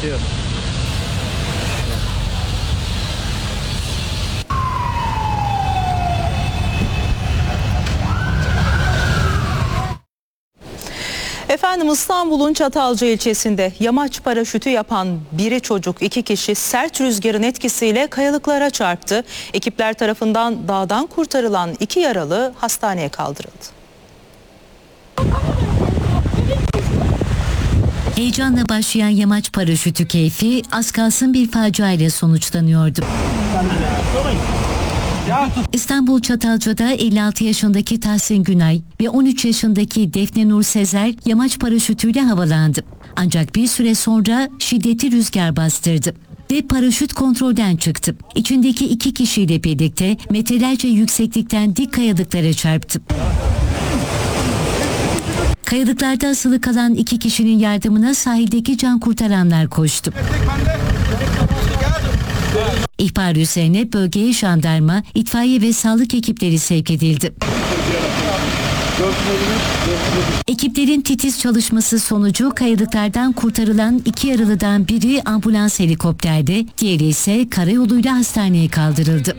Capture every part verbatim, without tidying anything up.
Yok. Efendim İstanbul'un Çatalca ilçesinde yamaç paraşütü yapan biri çocuk iki kişi sert rüzgarın etkisiyle kayalıklara çarptı. Ekipler tarafından dağdan kurtarılan iki yaralı hastaneye kaldırıldı. Heyecanla başlayan yamaç paraşütü keyfi az kalsın bir facia ile sonuçlanıyordu. İstanbul Çatalca'da elli altı yaşındaki Tahsin Günay ve on üç yaşındaki Defne Nur Sezer yamaç paraşütüyle havalandı. Ancak bir süre sonra şiddetli rüzgar bastırdı ve paraşüt kontrolden çıktı. İçindeki iki kişiyle birlikte metrelerce yükseklikten dik kayalıklara çarptı. Kayalıklarda asılı kalan iki kişinin yardımına sahildeki can kurtaranlar koştu. İhbar üzerine bölgeye jandarma, itfaiye ve sağlık ekipleri sevk edildi. Ekiplerin titiz çalışması sonucu kayalıklardan kurtarılan iki yaralıdan biri ambulans helikopterde, diğeri ise karayoluyla hastaneye kaldırıldı.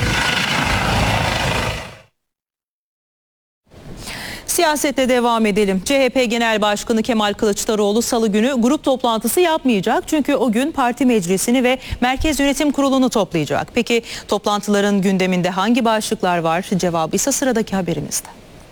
Siyasetle devam edelim. C H P Genel Başkanı Kemal Kılıçdaroğlu salı günü grup toplantısı yapmayacak. Çünkü o gün parti meclisini ve Merkez Yönetim Kurulu'nu toplayacak. Peki toplantıların gündeminde hangi başlıklar var? Cevabı ise sıradaki haberimizde.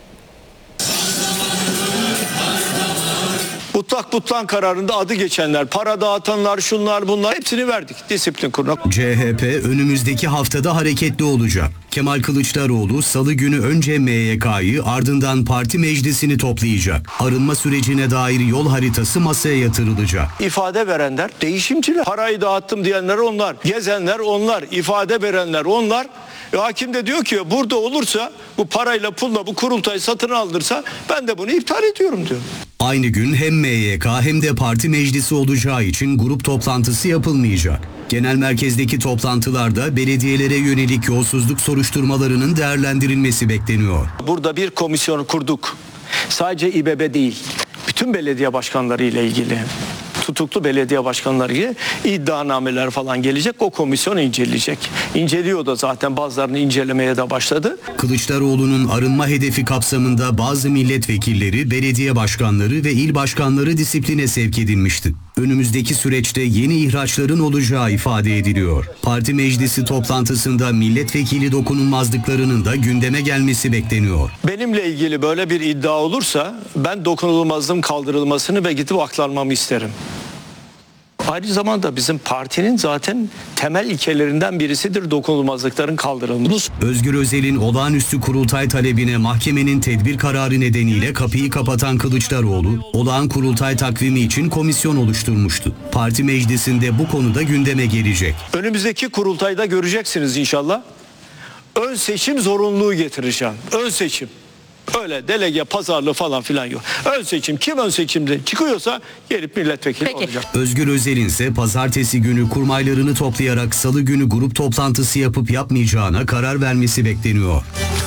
Mutlak butlan kararında adı geçenler, para dağıtanlar, şunlar bunlar hepsini verdik disiplin kuruluna. C H P önümüzdeki haftada hareketli olacak. Kemal Kılıçdaroğlu salı günü önce M Y K'yı ardından parti meclisini toplayacak. Arınma sürecine dair yol haritası masaya yatırılacak. İfade verenler değişimciler. Parayı dağıttım diyenler onlar, gezenler onlar, ifade verenler onlar. E, hakim de diyor ki burada olursa bu parayla pulla bu kurultayı satın aldırsa ben de bunu iptal ediyorum diyor. Aynı gün hem M Y K hem de parti meclisi olacağı için grup toplantısı yapılmayacak. Genel merkezdeki toplantılarda belediyelere yönelik yolsuzluk soruşturmalarının değerlendirilmesi bekleniyor. Burada bir komisyon kurduk. Sadece İBB değil, bütün belediye başkanları ile ilgili. Tutuklu belediye başkanları gibi iddianameler falan gelecek. O komisyon inceleyecek. İnceliyor da zaten, bazılarını incelemeye de başladı. Kılıçdaroğlu'nun arınma hedefi kapsamında bazı milletvekilleri, belediye başkanları ve il başkanları disipline sevk edilmişti. Önümüzdeki süreçte yeni ihraçların olacağı ifade ediliyor. Parti meclisi toplantısında milletvekili dokunulmazlıklarının da gündeme gelmesi bekleniyor. Benimle ilgili böyle bir iddia olursa ben dokunulmazlığım kaldırılmasını ve gidip aklanmamı isterim. Aynı zamanda bizim partinin zaten temel ilkelerinden birisidir dokunulmazlıkların kaldırılması. Özgür Özel'in olağanüstü kurultay talebine mahkemenin tedbir kararı nedeniyle kapıyı kapatan Kılıçdaroğlu, olağan kurultay takvimi için komisyon oluşturmuştu. Parti meclisinde bu konuda gündeme gelecek. Önümüzdeki kurultayda göreceksiniz inşallah. Ön seçim zorunluluğu getireceğim. Ön seçim. Öyle delege pazarlığı falan filan yok. Ön seçim, kim ön seçimde çıkıyorsa gelip milletvekili Peki. olacak. Özgür Özel'in ise pazartesi günü kurmaylarını toplayarak salı günü grup toplantısı yapıp yapmayacağına karar vermesi bekleniyor.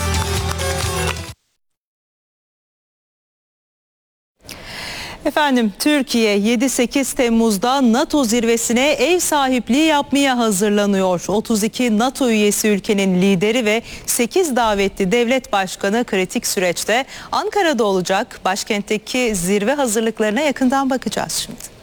Efendim Türkiye yedi sekiz Temmuz'da NATO zirvesine ev sahipliği yapmaya hazırlanıyor. otuz iki NATO üyesi ülkenin lideri ve sekiz davetli devlet başkanı kritik süreçte Ankara'da olacak. Başkentteki zirve hazırlıklarına yakından bakacağız şimdi.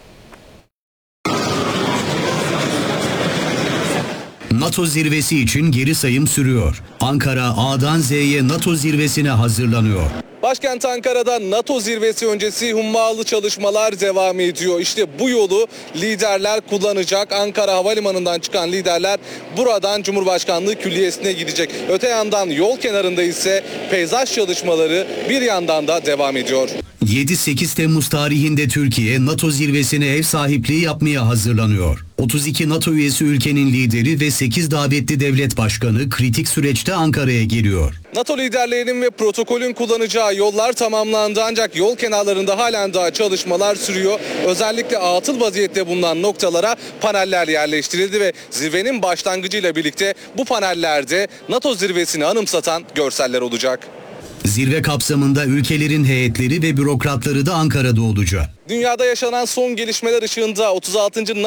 NATO zirvesi için geri sayım sürüyor. Ankara A'dan Z'ye NATO zirvesine hazırlanıyor. Başkent Ankara'da NATO zirvesi öncesi hummalı çalışmalar devam ediyor. İşte bu yolu liderler kullanacak. Ankara Havalimanı'ndan çıkan liderler buradan Cumhurbaşkanlığı Külliyesi'ne gidecek. Öte yandan yol kenarında ise peyzaj çalışmaları bir yandan da devam ediyor. yedi sekiz Temmuz tarihinde Türkiye NATO zirvesine ev sahipliği yapmaya hazırlanıyor. otuz iki NATO üyesi ülkenin lideri ve sekiz davetli devlet başkanı kritik süreçte Ankara'ya geliyor. NATO liderlerinin ve protokolün kullanacağı yollar tamamlandı ancak yol kenarlarında halen daha çalışmalar sürüyor. Özellikle atıl vaziyette bulunan noktalara paneller yerleştirildi ve zirvenin başlangıcıyla birlikte bu panellerde NATO zirvesini anımsatan görseller olacak. Zirve kapsamında ülkelerin heyetleri ve bürokratları da Ankara'da olacak. Dünyada yaşanan son gelişmeler ışığında otuz altıncı